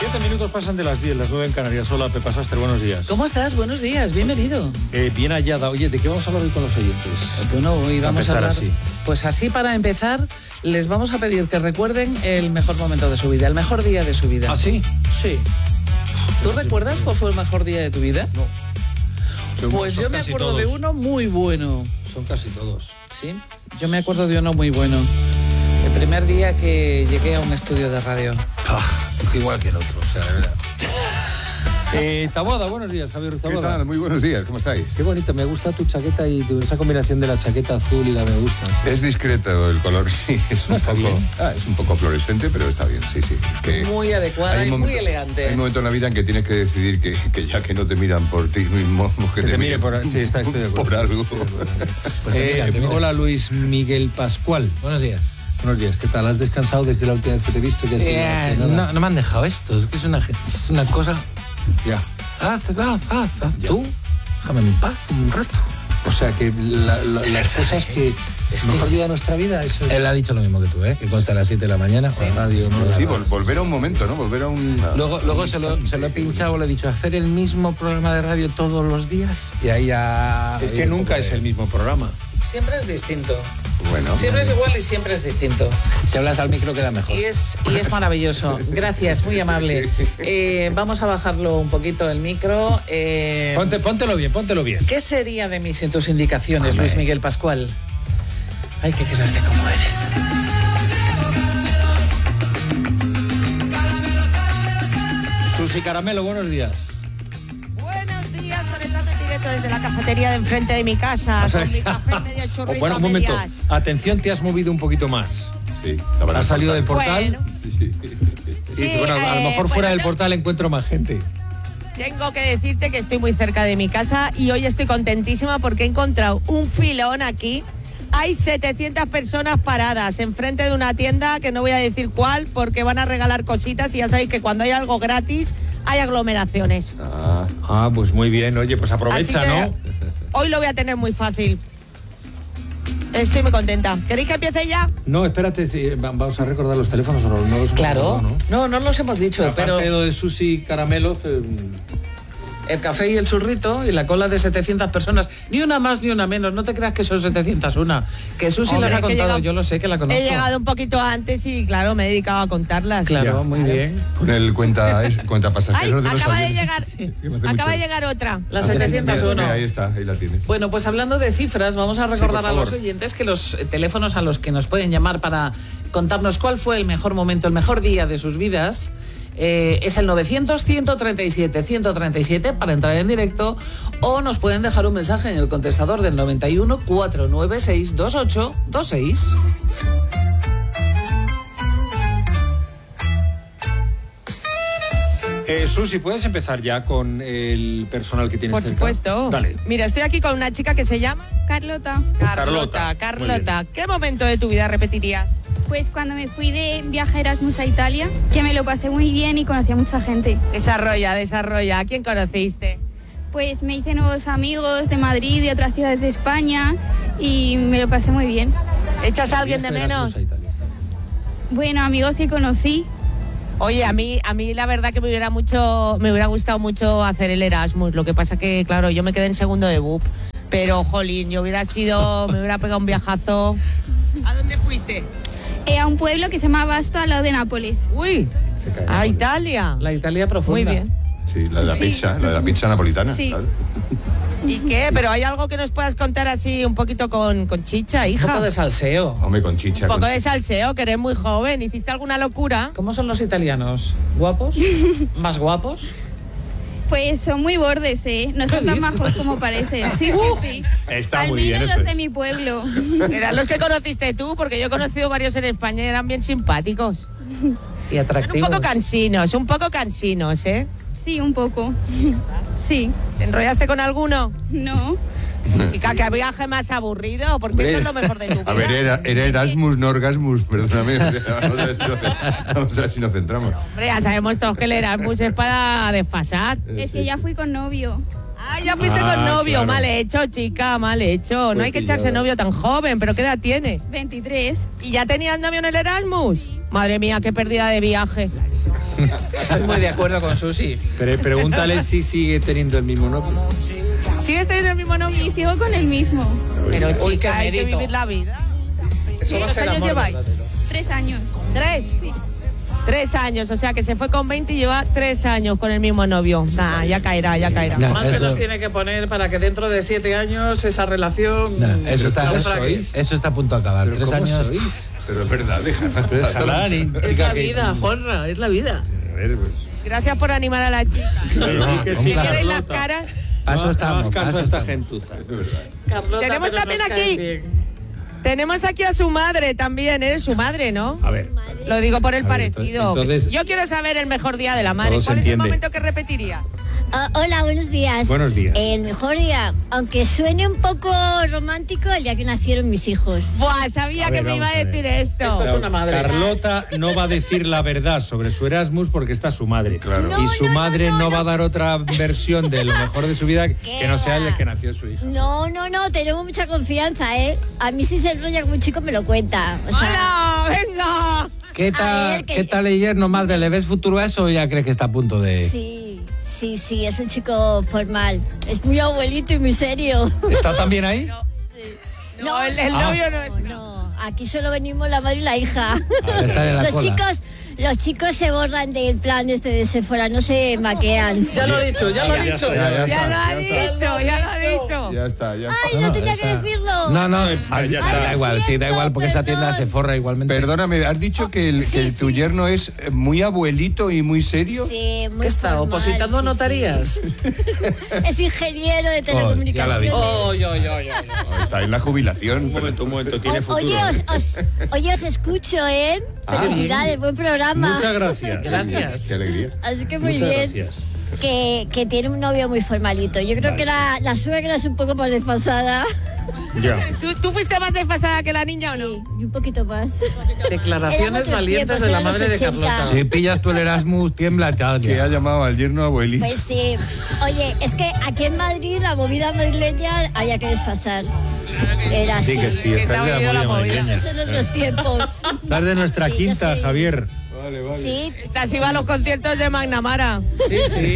7 minutos pasan de las 10, las 9 en Canarias. Hola, Pepa Sastre, buenos días. ¿Cómo estás? Buenos días, bienvenido. Bien hallada. Oye, ¿de qué vamos a hablar hoy con los oyentes? Bueno, hoy vamos a hablar... así. Pues así, para empezar, les vamos a pedir que recuerden el mejor momento de su vida, el mejor día de su vida. ¿Ah, sí? Sí. ¿Tú recuerdas cuál fue el mejor día de tu vida? No. Pues yo me acuerdo de uno muy bueno. Son casi todos. ¿Sí? Yo me acuerdo de uno muy bueno. El primer día que llegué a un estudio de radio. Igual que el otro, o sea, de verdad. Taboada, buenos días, Javier Taboada. ¿Qué tal? Muy buenos días, ¿cómo estáis? Qué bonito, me gusta tu chaqueta y esa combinación de la chaqueta azul y la me gusta. Es discreto el color, sí, es un está poco... bien. Es un poco fluorescente, pero está bien, sí. Es que Muy adecuada y muy elegante. Hay un momento en la vida en que tienes que decidir que ya que no te miran por ti mismo, que te miren por... Sí, estoy de acuerdo. por algo. Hola, Luis Miguel Pascual. Buenos días. Buenos días, ¿qué tal? ¿Has descansado desde la última vez que te he visto? No me han dejado esto, es que es una cosa... Ya. Haz tú, déjame en paz un rato. O sea, que las cosas que... Es mejor que día de nuestra vida, eso es... Él ha dicho lo mismo que tú, que consta a las 7 de la mañana. Sí. Radio, ¿no? Sí, volver a un momento, ¿no? Volver a un... Luego se lo he pinchado, le he dicho, hacer el mismo programa de radio todos los días. Y ahí ya... Es que nunca es el mismo programa. Siempre es distinto. Bueno. Siempre es igual y siempre es distinto. Si hablas al micro queda mejor. Y es maravilloso. Gracias, muy amable. Vamos a bajarlo un poquito el micro. Póntelo bien. ¿Qué sería de mí sin tus indicaciones, Luis Miguel Pascual? Ay, qué creas de cómo eres. Susi Caramelo, buenos días. Buenos días, conectando en directo desde la cafetería de enfrente de mi casa, con mi café medio churrito. Bueno, un momento. Atención, te has movido un poquito más. Sí. Has salido del portal. Bueno. Sí. Y dice, bueno, a lo mejor fuera del portal encuentro más gente. Tengo que decirte que estoy muy cerca de mi casa y hoy estoy contentísima porque he encontrado un filón aquí. Hay 700 personas paradas enfrente de una tienda que no voy a decir cuál porque van a regalar cositas y ya sabéis que cuando hay algo gratis hay aglomeraciones. Pues muy bien. Oye, pues aprovecha, Así que ¿no? Hoy lo voy a tener muy fácil. Estoy muy contenta. ¿Queréis que empiece ya? No, espérate, sí, vamos a recordar los teléfonos. No los hemos Claro. recordado, ¿no? No los hemos dicho, Aparte pero... de lo de Susi Caramelo... El café y el churrito y la cola de 700 personas. Ni una más ni una menos. No te creas que son 701. Que Susi las ha contado, yo lo sé, que la conozco. He llegado un poquito antes y, claro, me he dedicado a contarlas. Claro, muy bien. Con el cuenta Ay, pasajeros de los acaba de aviones. llegar, Sí, que me hace acaba de mucho- llegar otra. La 701. Ahí está, ahí la tienes. Bueno, pues hablando de cifras, vamos a recordar por a los favor. oyentes que los teléfonos a los que nos pueden llamar para contarnos cuál fue el mejor momento, el mejor día de sus vidas, es el 900-137-137 para entrar en directo, o nos pueden dejar un mensaje en el contestador del 91 496 2826. Susi, ¿puedes empezar ya con el personal que tienes Por cerca? supuesto. Dale. Mira, estoy aquí con una chica que se llama Carlota, Carlota. Carlota. ¿Qué momento de tu vida repetirías? pues cuando me fui de viaje Erasmus a Italia, que me lo pasé muy bien y conocí a mucha gente. Desarrolla. ¿A quién conociste? Pues me hice nuevos amigos de Madrid, de otras ciudades de España y me lo pasé muy bien. ¿Echas a alguien de menos? Bueno, amigos que conocí. Oye, a mí la verdad que me hubiera gustado mucho hacer el Erasmus. Lo que pasa que, claro, yo me quedé en segundo de BUP. Pero, jolín, me hubiera pegado un viajazo. ¿A dónde fuiste? A un pueblo que se llama Basto, al lado de Nápoles. Uy, a Italia. La Italia profunda. Muy bien. Sí, la de la Sí. pizza, la de la pizza napolitana. Sí. Claro. ¿Y qué? ¿Pero hay algo que nos puedas contar así un poquito con chicha, hija? Un poco de salseo. Hombre, con chicha. Un poco con- de salseo, que eres muy joven. ¿Hiciste alguna locura? ¿Cómo son los italianos? ¿Guapos? ¿Más guapos? Pues son muy bordes, no ¿Qué son tan dices? majos como parecen. Sí. Está Al muy bien, menos eso los de es. mi pueblo. Serán los que conociste tú, porque yo he conocido varios en España y eran bien simpáticos. Y Son atractivos. un poco cansinos, ¿eh? Sí, un poco. Sí. ¿Te enrollaste con alguno? No. Chica, qué viaje más aburrido, porque eso es lo mejor de tu vida. A ver, era Erasmus, no Orgasmus, perdóname. Vamos a ver si nos centramos. Hombre, ya sabemos todos que el Erasmus es para desfasar. Es que ya fui con novio. Ah, ya fuiste con novio. Claro. Mal hecho, chica, mal hecho. No hay que echarse novio tan joven, pero ¿qué edad tienes? 23. ¿Y ya tenías novio en el Erasmus? Madre mía, qué pérdida de viaje. Estoy muy de acuerdo con Susi. Pero pregúntale si sigue teniendo el mismo novio. ¿Sigues teniendo el mismo novio? Y sigo con el mismo. Pero Uy, chica, qué hay que mérito. vivir la vida. Eso va a ¿Cuántos ser años amor lleváis? verdadero. 3 años. 3. Sí. 3 años, o sea que se fue con 20 y lleva 3 años con el mismo novio. Nah, ya caerá, ya caerá. No. Juan se eso- nos tiene que poner para que dentro de 7 años esa relación... Eso está naufrague. eso está a punto de acabar. Pero 3 ¿cómo años. sois? Pero es verdad, déjala. Es la vida, Juanra, es la vida. A ver, pues. Gracias por animar a la chica. que Si Carlota. queréis las caras, Paso estamos. No hagas caso paso a esta estamos. gentuza. Carlota, Tenemos pero también nos caes aquí- bien. tenemos aquí a su madre también, ¿eh? Su madre, ¿no? A ver. Lo digo por el A ver, parecido. entonces- Yo quiero saber el mejor día de la madre. Todo se ¿Cuál es el entiende. momento que repetiría? Hola, buenos días. Buenos días. El mejor día, aunque suene un poco romántico, el día que nacieron mis hijos. Buah, sabía A que ver, me iba a vamos a ver. decir esto. Esto es una madre. Carlota no va a decir la verdad sobre su Erasmus porque está su madre. Claro. No, Y su no, madre no, no no. va a dar otra versión de lo mejor de su vida que no sea el de que nació su hijo. No, tenemos mucha confianza, ¿eh? A mí si se enrolla con un chico me lo cuenta. O sea, ¡Hola! ¡Venga! ¿Qué A tal, ver, que- ¿qué tal el yerno, madre? ¿Le ves futuro a eso o ya crees que está a punto de...? sí, es un chico formal. Es muy abuelito y muy serio. ¿Está también ahí? No, el novio no es. No, aquí solo venimos la madre y la hija. Está en la Los cola. Los chicos se borran del plan este de Sephora, no se maquean. Ya lo he dicho, ya lo he dicho. Ya lo ha Ya dicho, lo ha ya lo ha dicho. dicho. Ya está, ya está. Ay, no tenía que decirlo. No, ya sí, está. da igual, sí, da Siento, igual porque esa tienda perdón. se forra igualmente. Perdóname, ¿has dicho que, tu yerno es muy abuelito y muy serio? Sí, muy ¿Qué está? formal, ¿Opositando a sí, notarías? sí. Es ingeniero de telecomunicaciones. Oh, yo. No, está en la jubilación. Un momento, tiene futuro. Oye, os escucho, ¿eh? Felicidades, buen programa. Muchas gracias. Gracias. Qué alegría. Así que muy Muchas bien. gracias. Que tiene un novio muy formalito. Yo creo que la suegra es un poco más desfasada. Ya. ¿Tú fuiste más desfasada que la niña o no? Sí, y un poquito más. Declaraciones Eran otros valientes tiempos, de la eran los madre de 80. Carlota. Si pillas tú el Erasmus, tiembla ya. Que ha llamado al yerno abuelito. Pues sí. Oye, es que aquí en Madrid la movida madrileña había que desfasar. Era así. Sí, que sí, Que te estás ha de venido la la movida movida. madrileña. Son otros tiempos. Estás de nuestra Sí, yo quinta, sé. Javier. Vale, vale. Sí, Estás iba a los conciertos de Magnamara. Sí.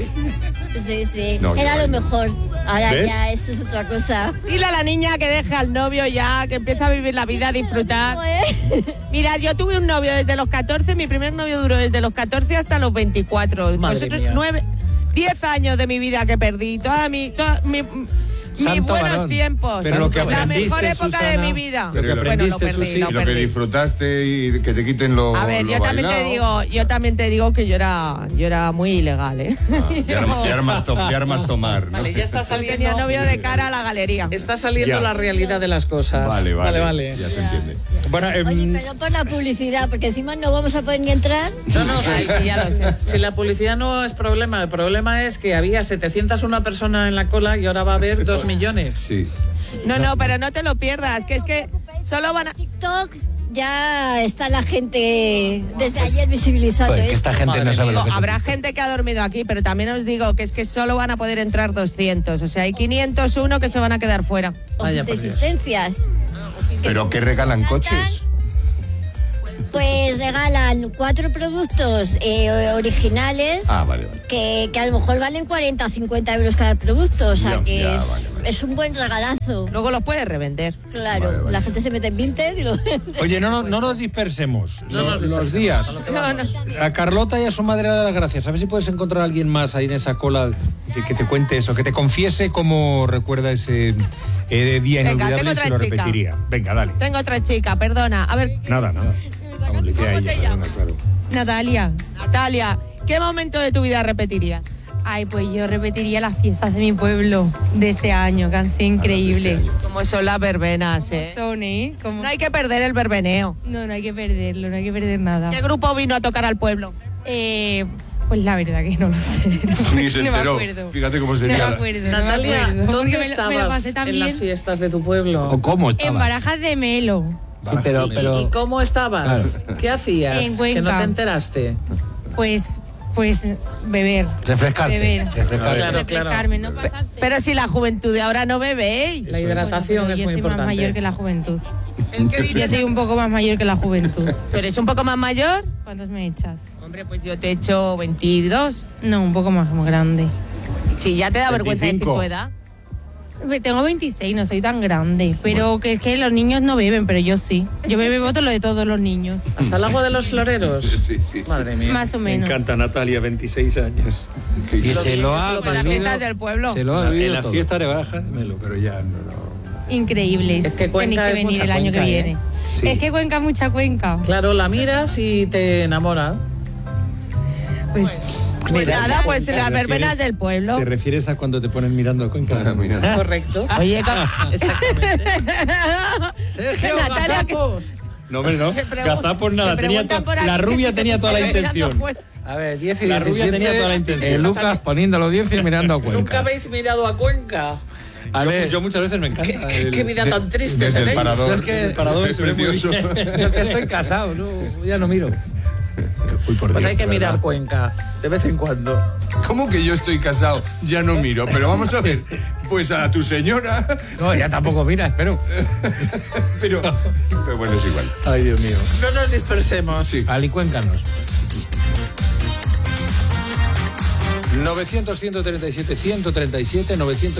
sí. No, Era yo lo mejor. Ahora ¿Ves? ya esto es otra cosa. Dile a la niña que deje al novio ya, que empiece a vivir la vida, a disfrutar. ¿Eh? Mira, yo tuve un novio desde los 14, mi primer novio duró desde los 14 hasta los 24. Madre mía. 10 años de mi vida que perdí, mis Santo buenos varón. tiempos. Pero lo que la aprendiste, mejor época de Susana, mi vida. lo que Bueno, aprendiste, lo perdí, Susi, lo Y lo que perdí. disfrutaste y que te quiten lo A ver, lo yo también te digo que yo era muy ilegal, ¿eh? De armas tomar, ¿no? Vale, ya está Yo saliendo. tenía novio de cara a la galería. Está saliendo Ya. la realidad de las cosas. Vale. Ya se entiende. Bueno, Oye, perdón por la publicidad, porque encima no vamos a poder ni entrar. No, Ay, sí, ya lo sé. Si la publicidad no es problema, el problema es que había 701 personas en la cola y ahora va a haber 2 millones. Sí. No, pero no te lo pierdas, que es que solo van a... TikTok ya está la gente desde ayer visibilizando Pues que esto. esta gente no Madre sabe mía. lo que es. Habrá gente que ha dormido aquí, pero también os digo que es que solo van a poder entrar 200. O sea, hay 501 que se van a quedar fuera. Vaya por Dios. Existencias. ¿Pero qué regalan coches? Pues regalan 4 productos originales Ah, vale. que a lo mejor valen 40 o 50 euros cada producto. O sea Ya, que ya, es, vale. es un buen regalazo. Luego los puedes revender. Claro, Vale. la gente se mete en Vinted y lo oye, no nos dispersemos. No nos Los dispersemos, días. a lo que vamos. A Carlota y a su madre le da las gracias. A ver si puedes encontrar a alguien más ahí en esa cola que te cuente eso, que te confiese cómo recuerda ese día Venga, inolvidable tengo y se otra lo chica. repetiría. Venga, dale. Tengo otra chica, perdona. A ver, Nada. Vamos, le queda a ¿Cómo te ella, llamas? perdona, claro. Natalia. Natalia, ¿qué momento de tu vida repetirías? Ay, pues yo repetiría las fiestas de mi pueblo de este año, que han sido increíbles. Como son las verbenas, ¿eh? Son, ¿eh? Como- No hay que perder el verbeneo. No hay que perderlo, no hay que perder nada. ¿Qué grupo vino a tocar al pueblo? Pues la verdad que no lo sé. Ni se No me enteró. acuerdo. Fíjate cómo No me sería. acuerdo. Natalia, no me acuerdo. ¿dónde Porque me lo estabas pasé tan en las bien. fiestas de tu pueblo? ¿O cómo En estaba? Barajas de Melo. Sí, pero, ¿Y cómo estabas? ¿Qué hacías? En Que no Cuenca. te enteraste. Pues beber. refrescarte. Beber. refrescarte. Claro. Refrescarme, no pasarse. Pero si la juventud de ahora no bebéis. La hidratación Bueno, es yo muy soy importante. más mayor que la juventud. Yo soy un poco más mayor que la juventud. ¿Tú eres un poco más mayor? ¿Cuántos me echas? Hombre, pues yo te echo 22. No, un poco más grande. Sí, ya te da vergüenza decir 25. tu edad. Tengo 26, no soy tan grande. Pero que es que los niños no beben, pero yo sí. Yo me bebo todo lo de todos los niños. ¿Hasta el agua de los floreros? Sí, sí. Madre mía. Más o Me menos. encanta Natalia, 26 años. Y se lo ha En las vivido. fiestas del pueblo. Se lo ha En vivido la todo. fiesta de Baraja de Melo, pero ya no. Increíbles. Es que Cuenca Tenéis es que venir mucha el año Cuenca, que viene. ¿eh? Sí. Es que Cuenca, mucha Cuenca. Claro, la miras y te enamora. Pues Pues nada, pues las ¿Te verbenas refieres- del pueblo. ¿Te refieres a cuando te ponen mirando Cuenca? Ah, mira. Correcto. Oye, Exactamente. Sergio Natalia, Gazapos. No, hombre, no. Gazapos nada. me Tenía preguntan por aquí la que rubia si tenía te toda la estoy mirando intención. fuera. A ver, 10 y La rubia 17, tenía toda la intención. Lucas poniendo la audiencia y mirando a Cuenca. ¿Nunca habéis mirado a Cuenca? A ver, Yo muchas veces me encanta. ¿Qué vida tan triste Desde el tenéis? parador. Es que- el parador es se ve muy precioso. bien. yo que estoy casado, no, ya no miro. Uy, por Pues Dios, hay que de mirar verdad. Cuenca de vez en cuando. ¿Cómo que yo estoy casado? Ya no miro, pero vamos a ver. Pues a tu señora. No, ya tampoco mira, espero. Pero bueno, es igual. Ay, Dios mío. No nos dispersemos. Sí. Ali, cuéntanos. 900-137-137,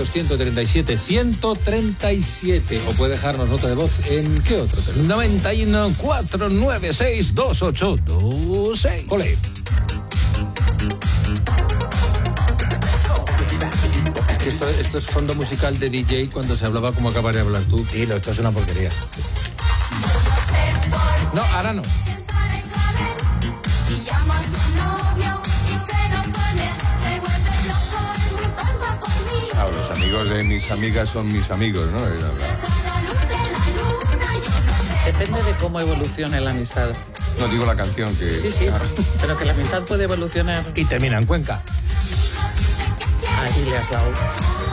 900-137-137. O puede dejarnos nota de voz en ¿qué otro teléfono? 91 496 2826. Ole. Es que esto es fondo musical de DJ cuando se hablaba como acabas de hablar tú. Dilo, esto es una porquería. No, ahora no. Ah, los amigos de mis amigas son mis amigos, ¿no? Depende de cómo evolucione la amistad. No digo la canción que. Sí, sí. Pero que la amistad puede evolucionar. Y termina en Cuenca. Ahí le has dado.